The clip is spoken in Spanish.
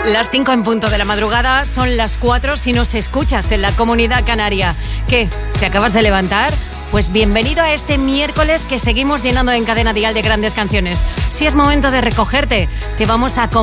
Las 5 en punto de la madrugada, son las 4 si nos escuchas en la Comunidad Canaria. ¿Qué? ¿Te acabas de levantar? Pues bienvenido a este miércoles que seguimos llenando en Cadena Dial de grandes canciones. Si es momento de recogerte, te vamos a acompañar